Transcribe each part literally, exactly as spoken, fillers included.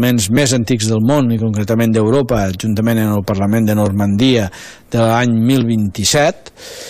més antics del món i concretament d'Europa, juntament amb el Parlament de Normandia de l'any mil vint-i-set,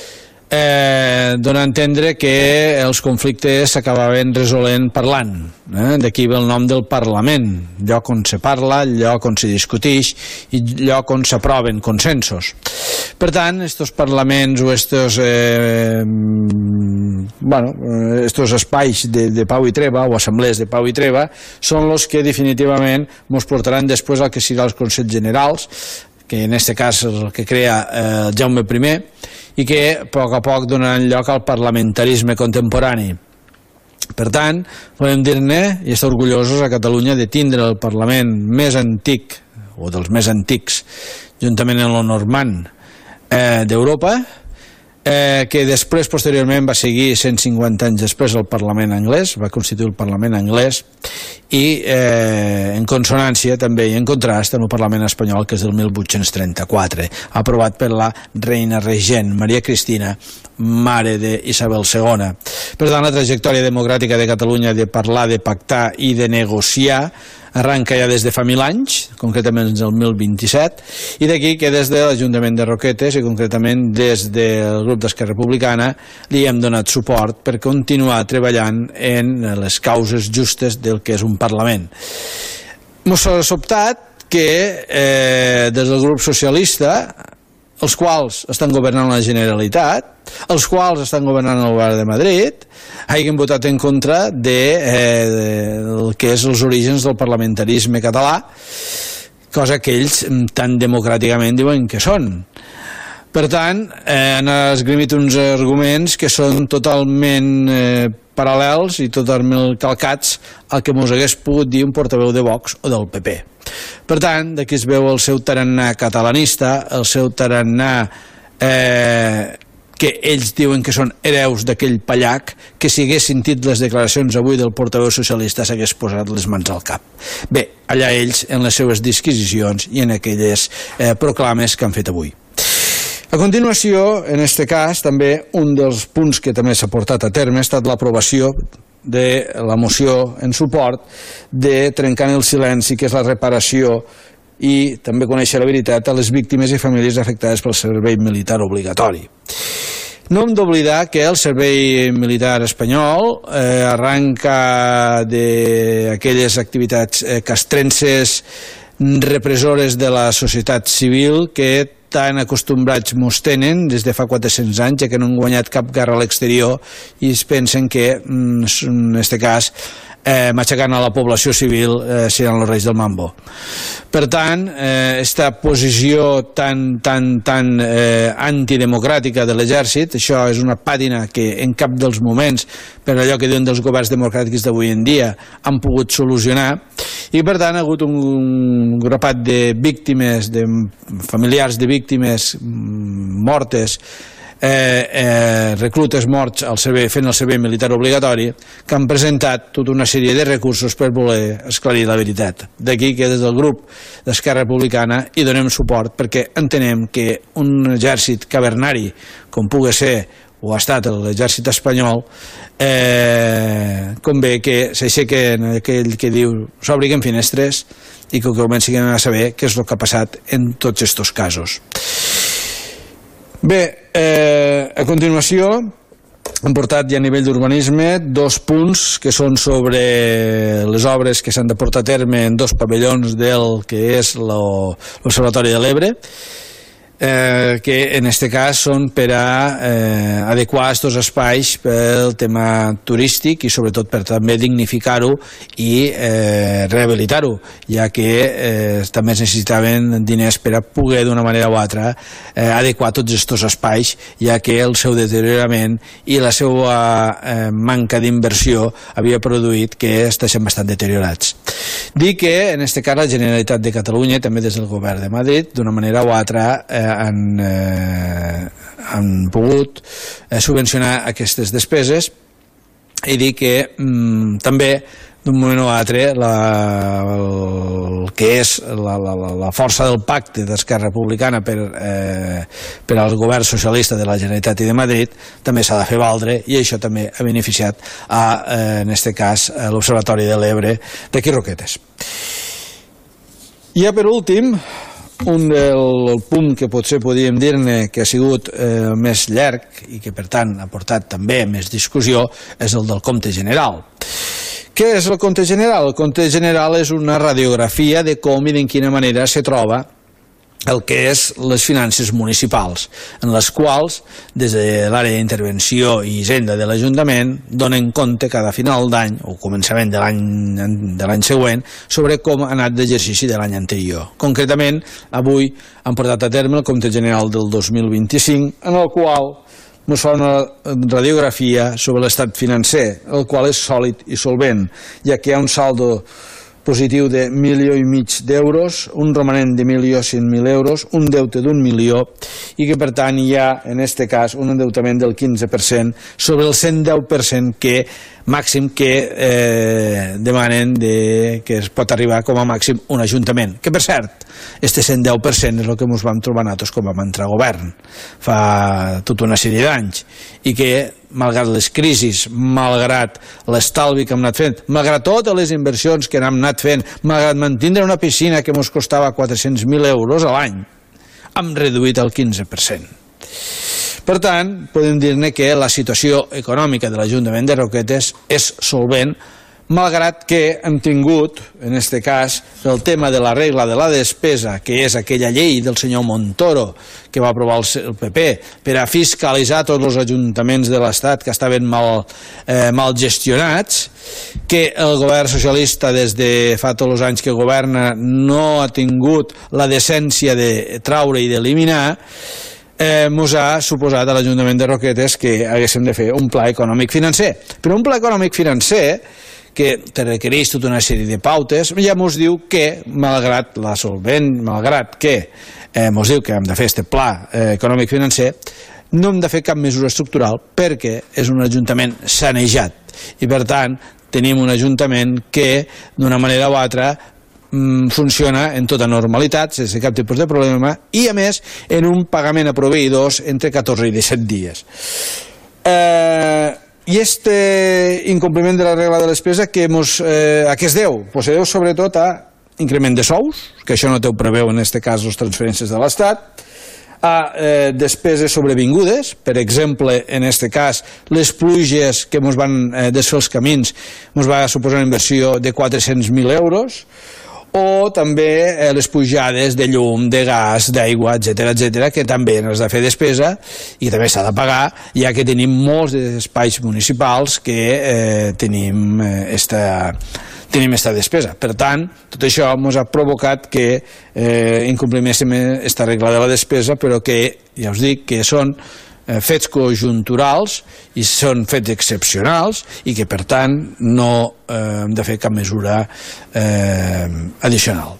eh, dona a entendre que els conflictes s'acabaven resolent parlant. Eh? D'aquí ve el nom del Parlament, lloc on se parla, lloc on se discuteix i lloc on s'aproven consensos. Per tant, estos parlaments o estos, eh, bueno, estos espais de, de pau i treva o assemblees de pau i treva són els que definitivament ens portaran després al que serà els Consells Generals, que en aquest cas és el que crea eh, Jaume primer, i que a poc a poc donaran lloc al parlamentarisme contemporani. Per tant, podem dir-ne, i estar orgullosos a Catalunya de tindre el Parlament més antic, o dels més antics, juntament amb el normand eh, d'Europa, eh, que després, posteriorment, va seguir cent cinquanta anys després el Parlament anglès, va constituir el Parlament anglès, i eh, en consonància també i en contrast amb el Parlament espanyol, que és del mil vuit-cents trenta-quatre, aprovat per la reina regent Maria Cristina, mare d'Isabel segona. Per tant, la trajectòria democràtica de Catalunya de parlar, de pactar i de negociar arranca ja des de fa mil anys, concretament des del mil vint-i-set, i d'aquí que des de l'Ajuntament de Roquetes i concretament des del grup d'Esquerra Republicana li hem donat suport per continuar treballant en les causes justes del que és un Parlament. Mos ha sobtat que eh, des del grup socialista, els quals estan governant la Generalitat, els quals estan governant el Govern de Madrid, hagin votat en contra de, eh, del que és els orígens del parlamentarisme català, cosa que ells tan democràticament diuen que són. Per tant, eh, han esgrimit uns arguments que són totalment eh, paral·lels i totalment calcats al que mos hagués pogut dir un portaveu de Vox o del P P. Per tant, d'aquí es veu el seu tarannà catalanista, el seu tarannà eh, que ells diuen que són hereus d'aquell pallac, que si hagués sentit les declaracions avui del portaveu socialista s'hagués posat les mans al cap. Bé, allà ells en les seues disquisicions i en aquelles eh, proclames que han fet avui. A continuació, en aquest cas, també un dels punts que també s'ha portat a terme ha estat l'aprovació de la moció en suport de Trencant el Silenci, que és la reparació i també conèixer la veritat a les víctimes i famílies afectades pel servei militar obligatori. No hem d'oblidar que el servei militar espanyol eh, arranca d'aquelles activitats eh, castrenses, repressores de la societat civil que tan acostumbrats mos tenen des de fa quatre-cents anys, ja que no han guanyat cap guerra a l'exterior i es pensen que, en aquest cas, eh, matxacant a la població civil eh, seran els reis del mambo. Per tant, aquesta eh, posició tan, tan, tan eh, antidemocràtica de l'exèrcit, això és una pàtina que en cap dels moments, per allò que diuen dels governs democràtics d'avui en dia, han pogut solucionar, i per tant ha hagut un, un grapat de víctimes, de familiars de víctimes mortes, Eh, eh, reclutes morts al servei, fent el servei militar obligatori, que han presentat tota una sèrie de recursos per voler esclarir la veritat. D'aquí que des del grup d'Esquerra Republicana hi donem suport, perquè entenem que un exèrcit cavernari, com pugui ser o ha estat l'exèrcit espanyol, eh, convé que s'aixequen aquell que diu s'obriguen finestres i que comencin a saber què és el que ha passat en tots aquests casos. Bé, eh, a continuació hem portat ja a nivell d'urbanisme dos punts que són sobre les obres que s'han de portar a terme en dos pavellons del que és l'Observatori de l'Ebre, eh, que en aquest cas són per a eh, adequar aquests espais pel tema turístic i sobretot per també dignificar-ho i eh, rehabilitar-ho, ja que eh, també es necessitaven diners per a poder d'una manera o altra eh, adequar tots aquests espais, ja que el seu deteriorament i la seva eh, manca d'inversió havia produït que estiguessin bastant deteriorats. Dic que en aquest cas la Generalitat de Catalunya, també des del Govern de Madrid, d'una manera o altra eh, han, eh, han pogut eh, subvencionar aquestes despeses, i dir que mm, també d'un moment o altre la, el que és la, la, la força del pacte d'Esquerra Republicana per, eh, per al govern socialista de la Generalitat i de Madrid també s'ha de fer valdre, i això també ha beneficiat a, eh, en aquest cas, a l'Observatori de l'Ebre d'aquí Roquetes. I ja per últim, un del punt que potser podríem dir-ne que ha sigut eh, més llarg i que per tant ha portat també més discussió és el del compte general. Què és el compte general? El compte general és una radiografia de com i de quina manera se troba el que és les finances municipals, en les quals, des de l'àrea d'intervenció i hisenda de l'Ajuntament, donen compte cada final d'any, o començament de l'any de l'any següent, sobre com ha anat l'exercici de l'any anterior. Concretament, avui han portat a terme el compte general del dos mil vint-i-cinc, en el qual ens fa una radiografia sobre l'estat financer, el qual és sòlid i solvent, ja que hi ha un saldo positiu de milió i mig d'euros, un romanent de milió cent mil euros, un deute d'un milió i que per tant hi ha en aquest cas un endeutament del quinze per cent sobre el cent deu per cent que màxim que eh, demanen de, que es pot arribar com a màxim un ajuntament, que per cert este cent deu per cent és el que ens vam trobar nosaltres com vam entrar a govern fa tota una sèrie d'anys i que malgrat les crisis, malgrat l'estalvi que hem anat fent, malgrat totes les inversions que hem anat fent, malgrat mantindre una piscina que ens costava quatre-cents mil euros a l'any, hem reduït el quinze per cent. Per tant, podem dir-ne que la situació econòmica de l'Ajuntament de Roquetes és solvent, malgrat que hem tingut, en aquest cas, el tema de la regla de la despesa, que és aquella llei del senyor Montoro que va aprovar el P P per a fiscalitzar tots els ajuntaments de l'Estat que estaven mal, eh, mal gestionats, que el govern socialista des de fa tots els anys que governa no ha tingut la decència de traure i d'eliminar, eh, mos ha suposat a l'Ajuntament de Roquetes que haguéssim de fer un pla econòmic financer. Però un pla econòmic financer que te requereix tota una sèrie de pautes, ja mos diu que, malgrat la solvent, malgrat que eh, mos diu que hem de fer aquest pla eh, econòmic financer, no hem de fer cap mesura estructural perquè és un ajuntament sanejat i per tant tenim un ajuntament que d'una manera o altra mm, funciona en tota normalitat, sense cap tipus de problema i a més en un pagament a proveïdors entre catorze i disset dies. Eh... I este incompliment de la regla de despesa que mos, eh, a què es deu? Pues se deu sobretot a increment de sous, que això no te ho preveu en aquest cas les transferències de l'Estat, a eh, despeses sobrevingudes, per exemple, en aquest cas, les pluges que mos van eh, desfer els camins mos va suposar una inversió de quatre-cents mil euros, o també eh, les pujades de llum, de gas, d'aigua, etcètera, etcètera, que també has de fer despesa i també s'ha de pagar, ja que tenim molts espais municipals que eh, tenim eh, esta, tenim esta despesa. Per tant, tot això ens ha provocat que eh, incompliméssim esta regla de la despesa, però que, ja us dic, que són fets conjunturals i són fets excepcionals i que per tant no eh, hem de fer cap mesura eh, addicional.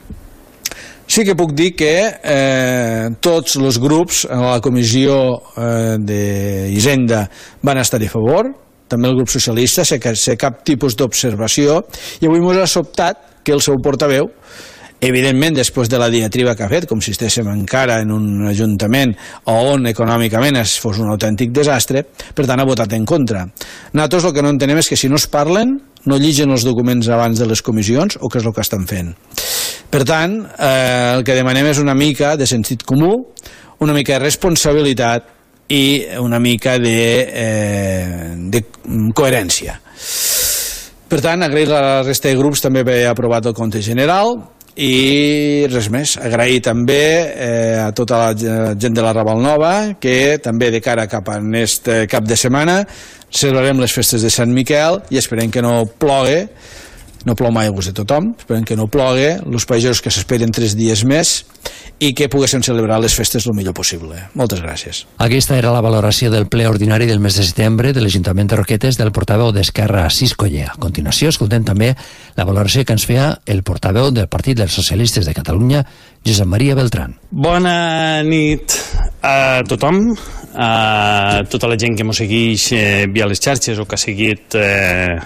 Sí que puc dir que eh, tots els grups a la comissió eh, d'Hisenda van estar-hi a favor, també el grup socialista, sense cap tipus d'observació, i avui ens ha sobtat que el seu portaveu, evidentment després de la diatriba que ha fet, com si estéssim encara en un ajuntament on econòmicament es fos un autèntic desastre, per tant ha votat en contra. Nosaltres el que no entenem és que si no es parlen, no lligen els documents abans de les comissions o què és el que estan fent. Per tant, eh, el que demanem és una mica de sentit comú, una mica de responsabilitat i una mica de, eh, de coherència. Per tant, agrair a la resta de grups també haver aprovat el compte general i res més, agrair també eh, a tota la gent de la Raval Nova que també de cara cap a aquest cap de setmana celebrarem les festes de Sant Miquel i esperem que no plogue, no plou mai a gust de tothom, esperem que no plogue, els pagesos que s'esperen tres dies més i que poguéssim celebrar les festes el millor possible. Moltes gràcies. Aquesta era la valoració del ple ordinari del mes de setembre de l'Ajuntament de Roquetes del portaveu d'Esquerra, Assis Coller. A continuació, escoltem també la valoració que ens feia el portaveu del Partit dels Socialistes de Catalunya, Josep Maria Beltrán. Bona nit a tothom, a tota la gent que ens segueix eh, via les xarxes o que ha seguit eh,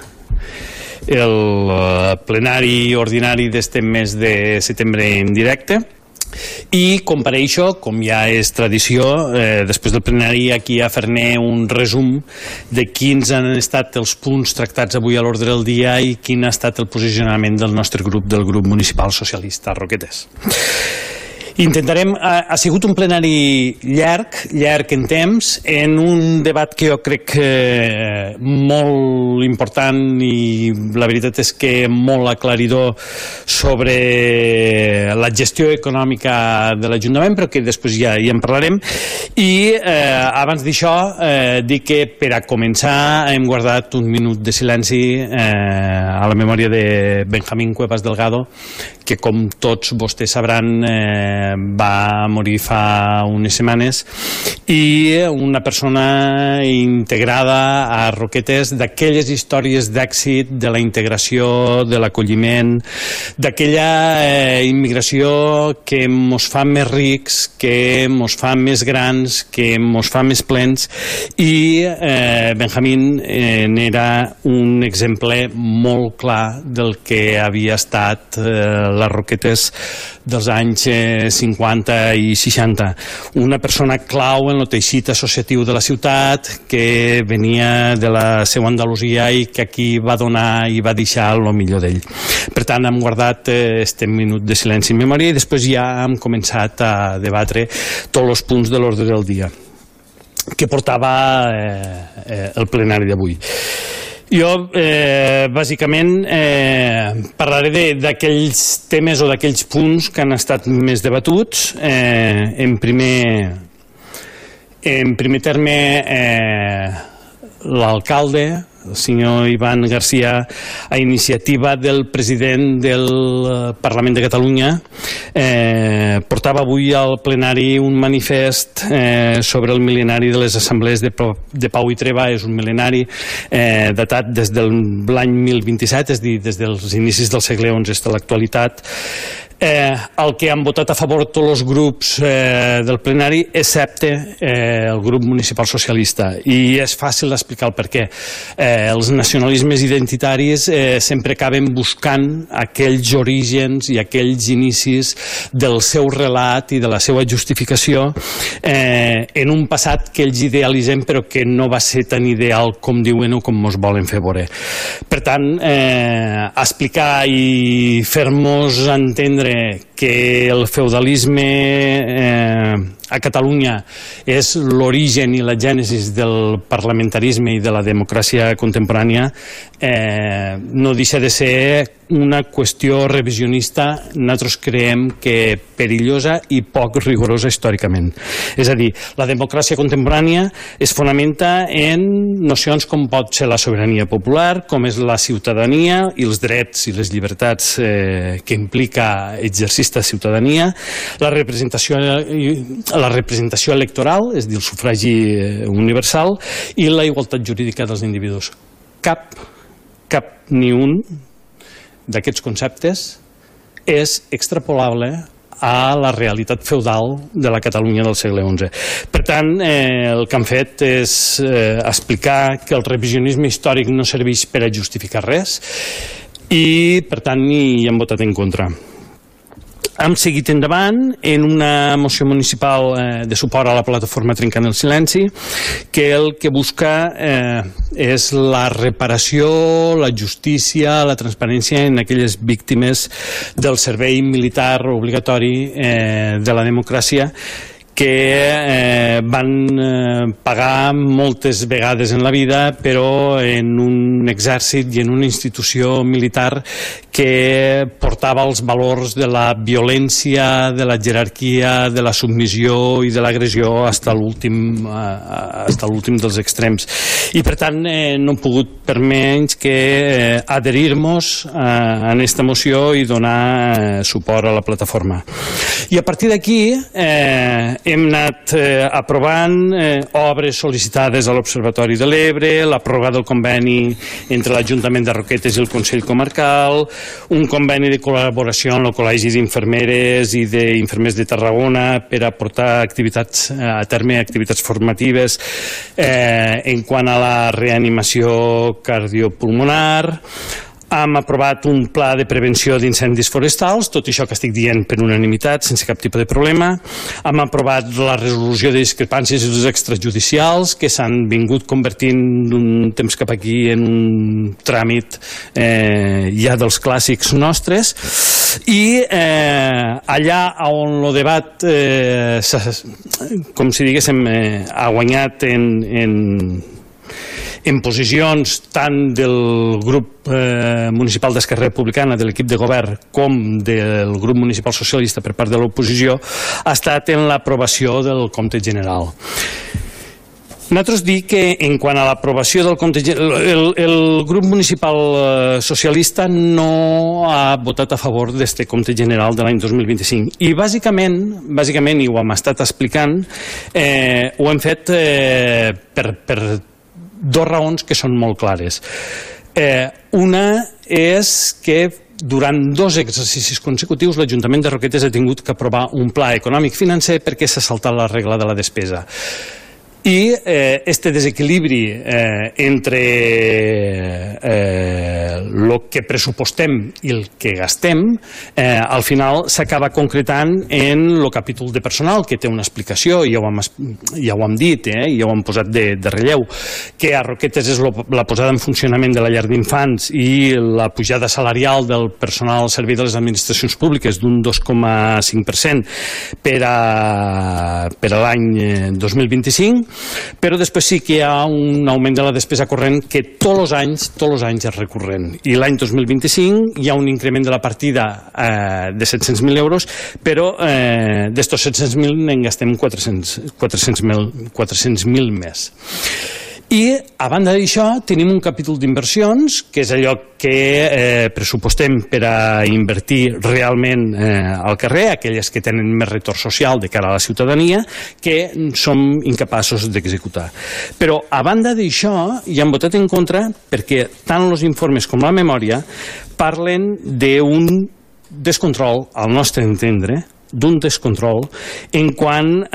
el plenari ordinari d'este mes de setembre en directe. I compareixo, com ja és tradició, eh, després del plenari aquí a fer-ne un resum de quins han estat els punts tractats avui a l'ordre del dia i quin ha estat el posicionament del nostre grup, del grup municipal socialista Roquetes. Intentarem, ha, ha sigut un plenari llarg, llarg en temps, en un debat que jo crec eh, molt important i la veritat és que molt aclaridor sobre la gestió econòmica de l'Ajuntament, però que després ja, ja en parlarem. I eh, abans d'això, eh, dir que per a començar hem guardat un minut de silenci eh, a la memòria de Benjamín Cuevas Delgado, que com tots vostès sabran eh, va morir fa unes setmanes, i una persona integrada a Roquetes, d'aquelles històries d'èxit, de la integració, de l'acolliment, d'aquella eh, immigració que mos fa més rics, que mos fa més grans, que mos fa més plens, i eh, Benjamín eh, n'era un exemple molt clar del que havia estat eh, les Roquetes dels anys eh, cinquanta i seixanta. Una persona clau en el teixit associatiu de la ciutat, que venia de la seva Andalusia i que aquí va donar i va deixar el millor d'ell. Per tant, hem guardat eh, este minut de silenci en memòria i després ja hem començat a debatre tots els punts de l'ordre del dia que portava eh, eh, el plenari d'avui. Jo, eh, bàsicament, eh, parlaré d'aquells temes o d'aquells punts que han estat més debatuts. Eh, en, primer, en primer terme, eh, l'alcalde, el senyor Ivan García, a iniciativa del president del Parlament de Catalunya, eh, portava avui al plenari un manifest eh, sobre el mil·lenari de les assemblees de, de Pau i Treva. És un mil·lenari eh, datat des de l'any mil vint-i-set, és a dir, des dels inicis del segle onze fins a l'actualitat. Eh, el que han votat a favor tots els grups eh, del plenari, excepte eh, el grup municipal socialista, i és fàcil explicar el perquè. Eh, els nacionalismes identitaris eh, sempre acaben buscant aquells orígens i aquells inicis del seu relat i de la seva justificació eh, en un passat que ells idealitzen però que no va ser tan ideal com diuen o com ens volen fer veure. Per tant, eh, explicar i fer-nos entendre que el feudalisme eh, a Catalunya és l'origen i la gènesis del parlamentarisme i de la democràcia contemporània, eh, no deixa de ser una qüestió revisionista, nosaltres creiem que perillosa i poc rigorosa històricament. És a dir, la democràcia contemporània es fonamenta en nocions com pot ser la sobirania popular, com és la ciutadania i els drets i les llibertats eh, que implica exercir aquesta ciutadania, la representació, la representació electoral, és a dir, el sufragi universal, i la igualtat jurídica dels individus. Cap, cap ni un d'aquests conceptes és extrapolable a la realitat feudal de la Catalunya del segle onze. Per tant, eh, el que han fet és eh, explicar que el revisionisme històric no serveix per a justificar res i, per tant, hi han votat en contra. Hem seguit endavant en una moció municipal eh, de suport a la plataforma Trencant el Silenci, que el que busca eh, és la reparació, la justícia, la transparència en aquelles víctimes del servei militar obligatori eh, de la democràcia que eh, van eh, pagar moltes vegades en la vida, però en un exèrcit i en una institució militar que portava els valors de la violència, de la jerarquia, de la submissió i de l'agressió fins a l'últim fins a l'últim dels extrems. I per tant eh, no hem pogut per menys que eh, adherir-nos a aquesta moció i donar eh, suport a la plataforma. I a partir d'aquí eh, hem anat eh, aprovant eh, obres sol·licitades a l'Observatori de l'Ebre, la pròrroga del conveni entre l'Ajuntament de Roquetes i el Consell Comarcal, un conveni de col·laboració amb el Col·legi d'Infermeres i d'Infermers de Tarragona per a portar activitats a terme, activitats formatives eh, en quant a la reanimació cardiopulmonar, Hem aprovat un pla de prevenció d'incendis forestals, tot això que estic dient per unanimitat, sense cap tipus de problema. Hem aprovat la resolució de discrepàncies extrajudicials que s'han vingut convertint d'un temps cap aquí en un tràmit eh, ja dels clàssics nostres. I eh, allà on el debat, eh, com si diguéssim, eh, ha guanyat en... en en posicions tant del grup eh, municipal d'Esquerra Republicana, de l'equip de govern, com del grup municipal socialista per part de l'oposició, ha estat en l'aprovació del compte general. Nosaltres dic que en quant a l'aprovació del compte general, el, el grup municipal socialista no ha votat a favor d'este compte general de l'any dos mil vint-i-cinc. I bàsicament, bàsicament, i ho hem estat explicant, eh, ho hem fet eh, per... per dos raons que són molt clares. Eh, una és que durant dos exercicis consecutius l'Ajuntament de Roquetes ha tingut que aprovar un pla econòmic financer perquè s'ha saltat la regla de la despesa. I eh, este desequilibri eh, entre eh, el que pressupostem i el que gastem eh, al final s'acaba concretant en el capítol de personal, que té una explicació, ja ho hem, ja ho hem dit, eh, ja ho hem posat de, de relleu, que a Roquetes és lo, la posada en funcionament de la llar d'infants i la pujada salarial del personal al servei de les administracions públiques d'un dos coma cinc per cent per a, per a l'any dos mil vint-i-cinc, però després sí que hi ha un augment de la despesa corrent que tots els anys, tots els anys és recurrent. I l'any dos mil vint-i-cinc hi ha un increment de la partida eh, de set-cents mil euros, però eh, d'estos set-cents mil en gastem quatre-cents mil més. I, a banda d'això, tenim un capítol d'inversions, que és allò que eh, pressupostem per a invertir realment eh, al carrer, aquelles que tenen més retorn social de cara a la ciutadania, que som incapaços d'executar. Però, a banda d'això, hi han votat en contra perquè tant els informes com la memòria parlen d'un descontrol, al nostre entendre, d'un descontrol en quant eh,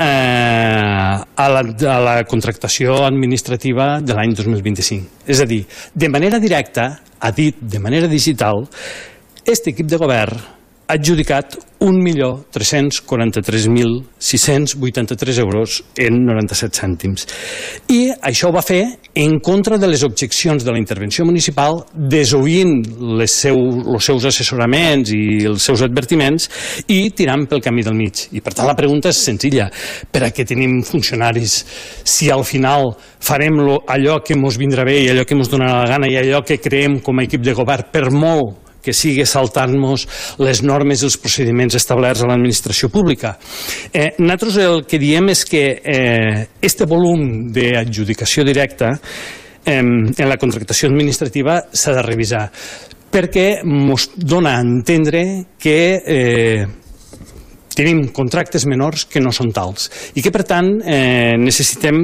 a, la, a la contractació administrativa de l'any dos mil vint-i-cinc. És a dir, de manera directa, ha dit de manera digital, aquest equip de govern ha adjudicat un milió tres-cents quaranta-tres mil sis-cents vuitanta-tres euros en noranta-set cèntims. I això ho va fer en contra de les objeccions de la intervenció municipal, desoint les seu, els seus assessoraments i els seus advertiments i tirant pel camí del mig. I per tant la pregunta és senzilla. Per a què tenim funcionaris si al final farem lo, allò que ens vindrà bé i allò que ens donarà la gana i allò que creem com a equip de govern, per molt que sigui saltant-nos les normes i els procediments establerts a l'administració pública. Eh, nosaltres el que diem és que eh, este volum d'adjudicació directa eh, en la contractació administrativa s'ha de revisar, perquè ens dona a entendre que eh, tenim contractes menors que no són tals i que, per tant, eh, necessitem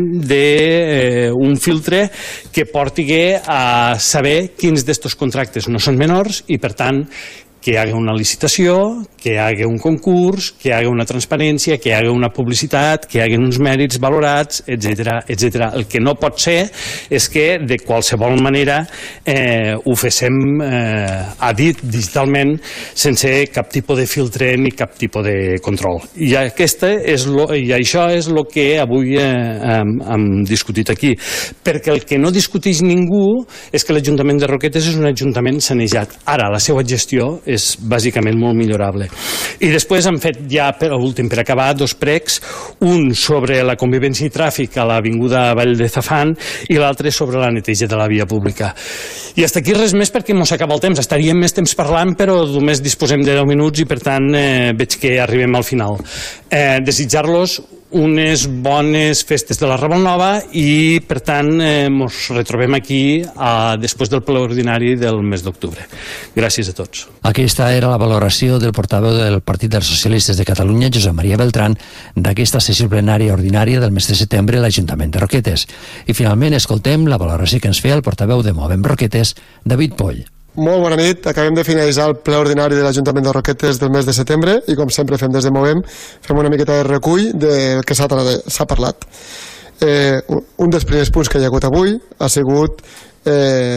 d'un eh, filtre que porti a saber quins d'estos contractes no són menors i, per tant, que hi hagi una licitació, que hi hagi un concurs, que hi hagi una transparència, que hi hagi una publicitat, que hi hagi uns mèrits valorats, etcètera, etcètera. El que no pot ser és que de qualsevol manera eh, ho féssim eh, a dit digitalment sense cap tipus de filtre ni cap tipus de control. I, aquesta és lo, i això és el que avui eh, hem, hem discutit aquí. Perquè el que no discuteix ningú és que l'Ajuntament de Roquetes és un ajuntament sanejat. Ara, la seva gestió és bàsicament molt millorable. I després han fet ja, per últim, per acabar, dos pregs, un sobre la convivència i tràfic a l'avinguda Vall de Zafán i l'altre sobre la neteja de la via pública. I fins aquí res més perquè mos acaba el temps. Estaríem més temps parlant, però només disposem de deu minuts i, per tant, eh, veig que arribem al final. Eh, desitjar-los unes bones festes de la Ramon Nova i, per tant, eh, mos retrobem aquí a, després del ple ordinari del mes d'octubre. Gràcies a tots. Aquesta era la valoració del portaveu del Partit dels Socialistes de Catalunya, Josep Maria Beltrán, d'aquesta sessió plenària ordinària del mes de setembre a l'Ajuntament de Roquetes. I, finalment, escoltem la valoració que ens feia el portaveu de Movem Roquetes, David Poll. Molt bona nit, acabem de finalitzar el ple ordinari de l'Ajuntament de Roquetes del mes de setembre i, com sempre fem des de Movem, fem una miqueta de recull del que s'ha parlat. Eh, un dels primers punts que hi ha hagut avui ha sigut eh,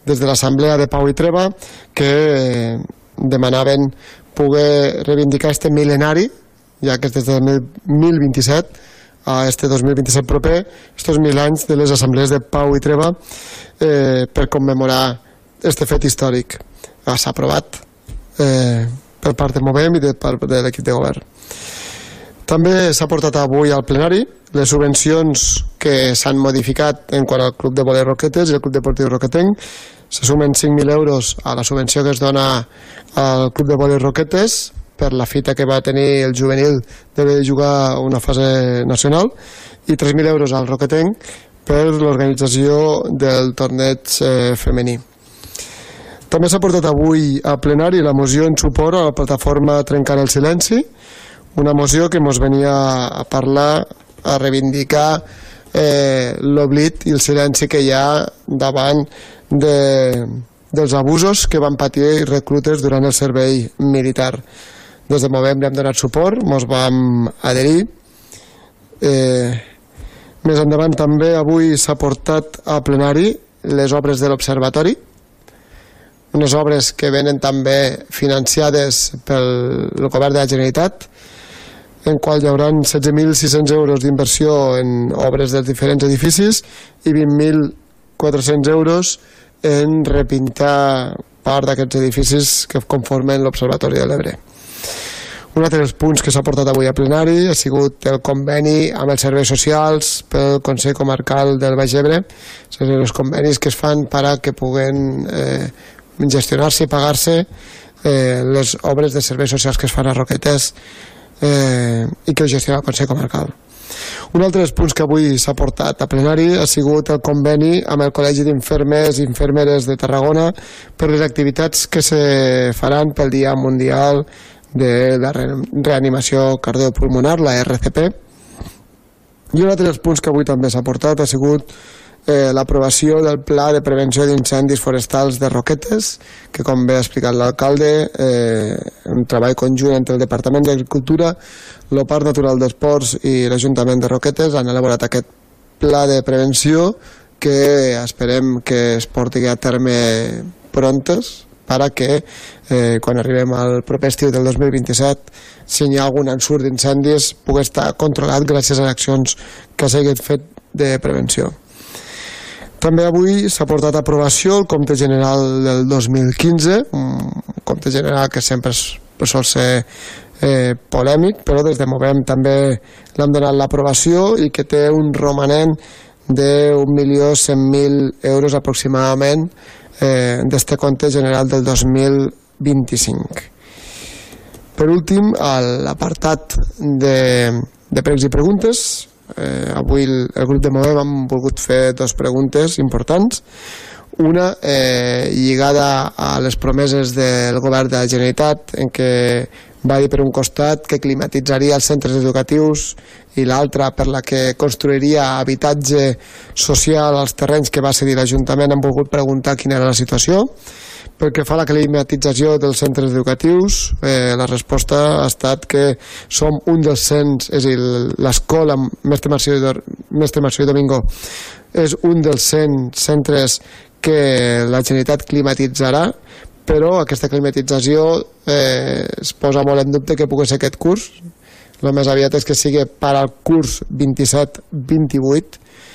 des de l'Assemblea de Pau i Treva, que demanaven poder reivindicar este mil·lenari, ja que és des del dos mil vint-i-set a este dos mil vint-i-set proper, estos mil anys de les assemblees de Pau i Treva, eh, per commemorar este fet històric. S'ha aprovat eh, per part de Movem i de part de l'equip de govern. També s'ha portat avui al plenari les subvencions que s'han modificat en quant al Club de Vòlei Roquetes i el Club Deportiu Roquetenc. Se sumen cinc mil euros a la subvenció que es dona al Club de Vòlei Roquetes per la fita que va tenir el juvenil de jugar una fase nacional i tres mil euros al Roquetenc per l'organització del torneig eh, femení. També s'ha portat avui a plenari la moció en suport a la plataforma Trencant el Silenci, una moció que ens venia a parlar, a reivindicar eh, l'oblit i el silenci que hi ha davant de, dels abusos que van patir reclutes durant el servei militar. Des de Movem li hem donat suport, ens vam adherir. Eh, més endavant també avui s'ha portat a plenari les obres de l'Observatori, unes obres que venen també financiades pel govern de la Generalitat, en qual hi haurà setze mil sis-cents euros d'inversió en obres dels diferents edificis i vint mil quatre-cents euros en repintar part d'aquests edificis que conformen l'Observatori de l'Ebre. Un altre dels punts que s'ha portat avui a plenari ha sigut el conveni amb els serveis socials pel Consell Comarcal del Baix Ebre, els convenis que es fan per a que puguen eh, gestionar-se i pagar-se eh, les obres de serveis socials que es fan a Roquetes eh, i que ho gestiona el Consell Comarcal. Un altre dels punts que avui s'ha portat a plenari ha sigut el conveni amb el Col·legi d'Infermers i Infermeres de Tarragona per les activitats que se faran pel Dia Mundial de la Reanimació Cardiopulmonar, la R C P. I un altre dels punts que avui també s'ha portat ha sigut eh, l'aprovació del Pla de Prevenció d'Incendis Forestals de Roquetes, que, com bé ha explicat l'alcalde, eh, un treball conjunt entre el Departament d'Agricultura, el Parc Natural d'Esports i l'Ajuntament de Roquetes han elaborat aquest pla de prevenció que esperem que es porti a terme prontes per a que eh, quan arribem al proper estiu del dos mil vint-i-set, si hi ha algun ensurt d'incendis, pugui estar controlat gràcies a accions que s'hagin fet de prevenció. També avui s'ha portat a aprovació el compte general del dos mil quinze, un compte general que sempre sol ser eh, polèmic, però des de Movem també l'hem donat l'aprovació i que té un romanent d'un milió cent mil euros aproximadament eh, d'este compte general del dos mil vint-i-cinc. Per últim, a l'apartat de, de pregs i preguntes, eh, avui el, el grup de Movem hem volgut fer dues preguntes importants. Una eh, lligada a les promeses del govern de la Generalitat, en què va dir per un costat que climatitzaria els centres educatius i l'altra per la que construiria habitatge social als terrenys que va cedir l'Ajuntament. Hem volgut preguntar quina era la situació. Pel que fa a la climatització dels centres educatius, eh, la resposta ha estat que som un dels cents, és a dir, l'escola Mestre Marció i Domingo és un dels cent centres que la Generalitat climatitzarà, però aquesta climatització eh, es posa molt en dubte que pugui ser aquest curs. El més aviat és que sigui per al curs vint-i-set vint-i-vuit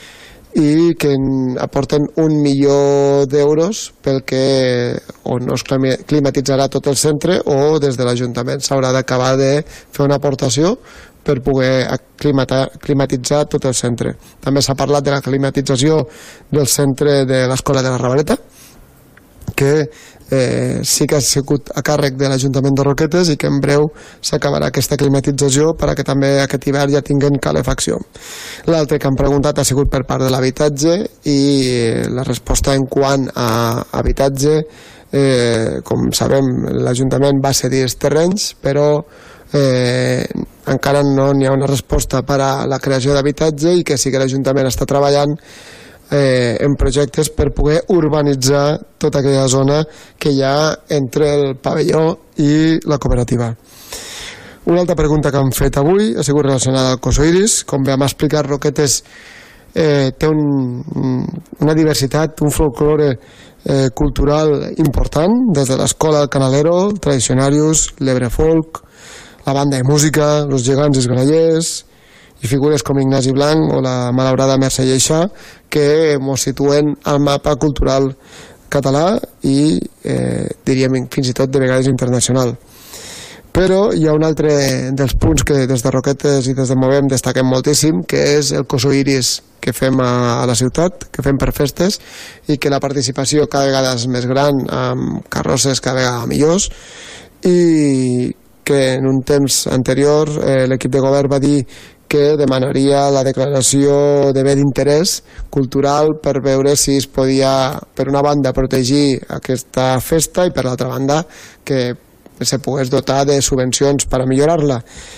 i que aporten un milió d'euros pel que o no es climatitzarà tot el centre o des de l'Ajuntament s'haurà d'acabar de fer una aportació per poder climatitzar tot el centre. També s'ha parlat de la climatització del centre de l'Escola de la Ravaleta, que eh, sí que ha sigut a càrrec de l'Ajuntament de Roquetes i que en breu s'acabarà aquesta climatització per a que també aquest hivern ja tinguin calefacció. L'altre que han preguntat ha sigut per part de l'habitatge i la resposta en quant a habitatge, eh, com sabem, l'Ajuntament va cedir els terrenys, però eh, encara no hi ha una resposta per a la creació d'habitatge i que sí que l'Ajuntament està treballant Eh, en projectes per poder urbanitzar tota aquella zona que hi ha entre el pavelló i la cooperativa. Una altra pregunta que han fet avui ha sigut relacionada al Coso Iris. Com bé hem explicat, Roquetes eh, té un, una diversitat, un folklore eh, cultural important, des de l'escola del Canalero, Tradicionarius, l'Ebre Folk, la banda de música, los gegants esgrallers, i figures com Ignasi Blanc o la malaurada Mercè Lleixà, que ens situen al mapa cultural català i eh, diríem fins i tot de vegades internacional. Però hi ha un altre dels punts que des de Roquetes i des de Movem destaquem moltíssim, que és el Coso Iris que fem a, a la ciutat, que fem per festes, i que la participació cada vegada és més gran, amb carrosses cada vegada millors, i que en un temps anterior eh, l'equip de govern va dir que demanaria la declaració de bé d'interès cultural per veure si es podia, per una banda, protegir aquesta festa i per l'altra banda que se pogués dotar de subvencions per a millorar-la.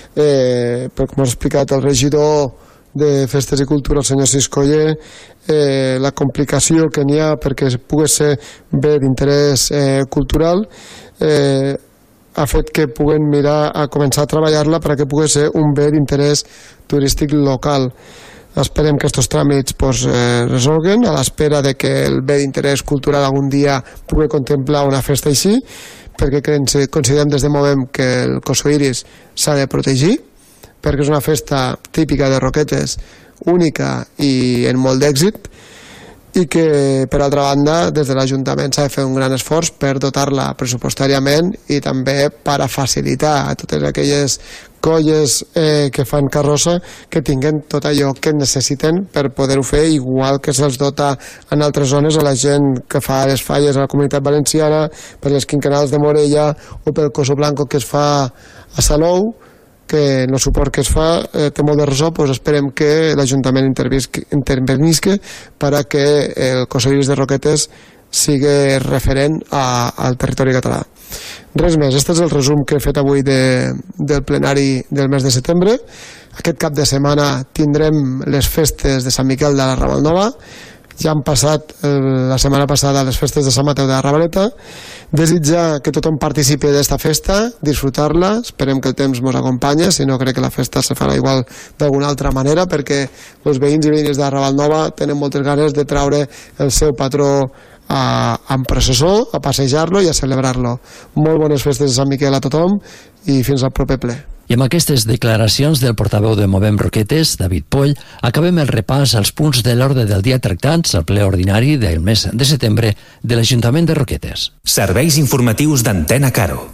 Eh, però com ha explicat el regidor de Festes i Cultura, el senyor Siscoller, eh, la complicació que n'hi ha perquè pugui ser bé d'interès eh, cultural eh, ha fet que puguem mirar a començar a treballar-la perquè pugui ser un bé d'interès turístic local. Esperem que aquests tràmits pues, eh, resolguen a l'espera de que el bé d'interès cultural algun dia pugui contemplar una festa així, perquè considerem des de Movem que el Coso Iris s'ha de protegir, perquè és una festa típica de Roquetes, única i en molt d'èxit, i que, per altra banda, des de l'Ajuntament s'ha de fer un gran esforç per dotar-la pressupostàriament i també per a facilitar a totes aquelles colles eh, que fan carrossa que tinguen tot allò que necessiten per poder-ho fer, igual que se'ls dota en altres zones a la gent que fa les falles a la Comunitat Valenciana, per les quinquenals de Morella o pel Coso Blanco que es fa a Salou, que en el suport que es fa eh, té molt de ressò, doncs esperem que l'Ajuntament intervenisca per a que el Coso Iris de Roquetes sigui referent a, al territori català. Res més, aquest és el resum que he fet avui de, del plenari del mes de setembre. Aquest cap de setmana tindrem les festes de Sant Miquel de la Ravalnova. Ja han passat eh, la setmana passada les festes de Sant Mateu de la Ravaleta. Desitjar que tothom participi d'esta festa, disfrutar-la, esperem que el temps ens acompanya, si no crec que la festa se farà igual d'alguna altra manera, perquè els veïns i veïnes de la Ravalnova tenen moltes ganes de traure el seu patró a, en processó, a passejar-lo i a celebrar-lo. Molt bones festes de Sant Miquel a tothom i fins al proper ple. I amb aquestes declaracions del portaveu de Movem Roquetes, David Poll, acabem el repàs als punts de l'ordre del dia tractats al ple ordinari del mes de setembre de l'Ajuntament de Roquetes. Serveis informatius d'Antena Caro.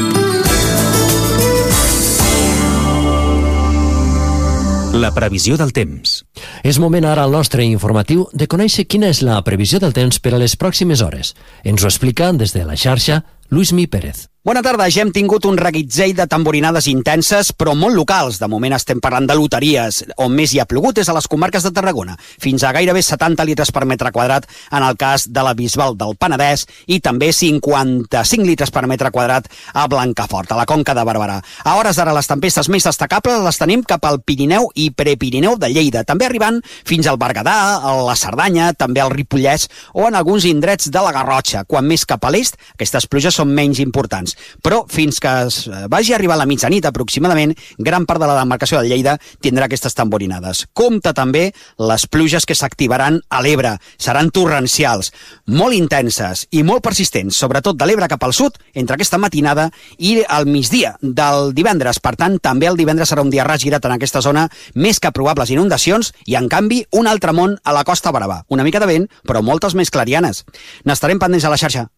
La previsió del temps. És moment ara al nostre informatiu de conèixer quina és la previsió del temps per a les pròximes hores. Ens ho explica des de la xarxa Luismi Pérez. Bona tarda, ja hem tingut un reguitzell de tamborinades intenses, però molt locals. De moment estem parlant de loteries. On més hi ha plogut és a les comarques de Tarragona, fins a gairebé setanta litres per metre quadrat en el cas de la Bisbal del Penedès i també cinquanta-cinc litres per metre quadrat a Blancafort, a la Conca de Barberà. A hores d'ara les tempestes més destacables les tenim cap al Pirineu i Prepirineu de Lleida, també arribant fins al Berguedà, a la Cerdanya, també al Ripollès o en alguns indrets de la Garrotxa. Quan més cap a l'est, aquestes pluges són menys importants. Però fins que es vagi a arribar a la mitjanit aproximadament, gran part de la demarcació de Lleida tindrà aquestes tamborinades. Compte també les pluges que s'activaran a l'Ebre. Seran torrencials, molt intenses i molt persistents, sobretot de l'Ebre cap al sud, entre aquesta matinada i el migdia del divendres. Per tant, també el divendres serà un dia regirat en aquesta zona, més que probables inundacions i, en canvi, un altre món a la Costa Brava. Una mica de vent, però moltes més clarianes. N'estarem pendents a la xarxa.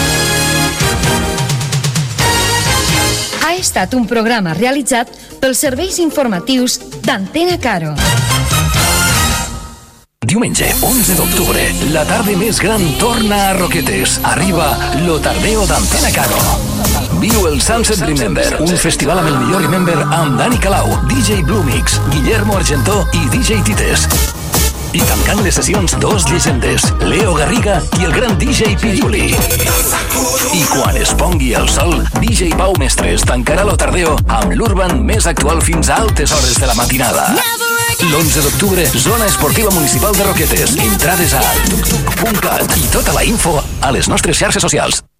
Ha estat un programa realitzat pels serveis informatius d'Antena Caro. Diumenge, onze d'octubre, la tarda més gran torna a Roquetes. Arriba Lo Tardeo d'Antena Caro. Viu el Sunset Remember, un festival amb el millor Remember amb Dani Calau, D J Blue Mix, Guillermo Argentó i D J Tites. I tancant les sessions, dos llegendes, Leo Garriga i el gran D J Pilluli. I quan es pongui el sol, D J Pau Mestres tancarà Lo Tardeo amb l'Urban més actual fins a altes hores de la matinada. L'onze d'octubre, Zona Esportiva Municipal de Roquetes. Entrades a tuc tuc punt cat i tota la info a les nostres xarxes socials.